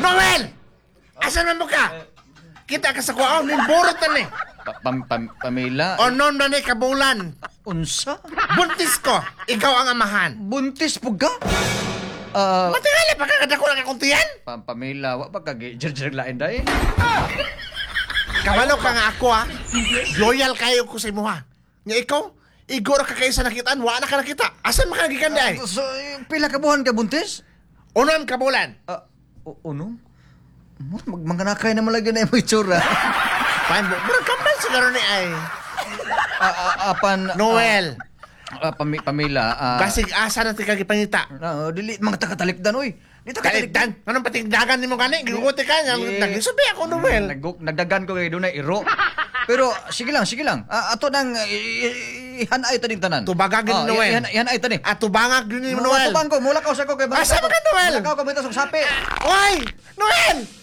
Noel! Asan man mo ka? Kita ka sa kuwaon, nimborot na ni. Pamela? O non na ni kabulan. Unsa? Buntis ko, ikaw ang amahan. Buntis po ka? Matingali pa ka kadako lang akong tiyan? Pamela, wa pa kag-jerjer lain dahil? Kabalo ka nga ako ha. Loyal kayo ko sa imo ha. Nga ikaw, igor ka kayo sa nakitaan, wala ka nakita. Asan makagikan dahi? So, pila ka buwan ka buntis? Unon kabulan. Ano? Magmanganakay naman lagi na yung itsura. Paano, murag kambal siguro ni ay. Apan... Noel. Pamela, Basig asa na ti kagipangita. Dili, mga takatalikdan, uy. Dito katalikdan. Kaliktan? Anong patigdagan ni mo gani? Giguguti ka niya. Nagisubi ako, Noel. Nagdagan ko kayo doon na iro. Pero, sige lang. Ato nang ihanay taning tanan. Tubagagin ni Noel. Ihanay tani. At tubangag yun ni Noel. Tubang ko, mula ka sa ko kay Asa man ka, Noel? Mula ka ko sa sapi. Oy! Noel!